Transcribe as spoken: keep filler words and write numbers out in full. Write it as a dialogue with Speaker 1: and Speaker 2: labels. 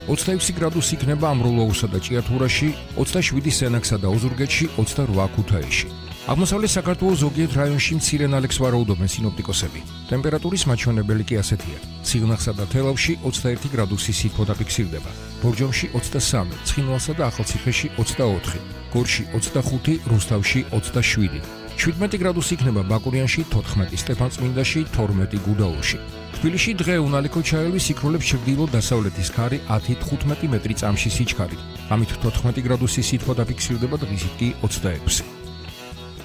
Speaker 1: ოცდაექვსი გრადუსი იქნება ამროლოუსა და ჭიათურაში, ოცდაშვიდი სენაკსა და ოზურგეთში, ოცდარვა ქუთაისში. აღმოსავლეთ საქართველოს ზოგიერთ რაიონში მცირე ნალექს ვარაუდობენ სინოპტიკოსები. ტემპერატურის მაჩვენებელი კი ასეთია: სიღნაღსა და თელავში ოცდაერთი გრადუსი სითბო დაფიქსირდება, ბორჯომში ოცდასამი, ცხინვალსა და ახალციხეში ოცდაოთხი, გორში ოცდახუთი, რუსთავში ოცდაშვიდი. შვიდმეტი გრადუსი იქნება ბაკურიანში, თოთხმეტი სტეფანწმინდაში, თორმეტი გუდაურში. თბილისში დღე უნალიქო ჩაელვის იქროლებს ჩრდილო-დასავლეთის ქარი ათი თხუთმეტი მეტრი წამში სიჩქარით. ამით თოთხმეტი გრადუსი სითბო დაფიქსირდება, დღისით კი ოცდაექვსი.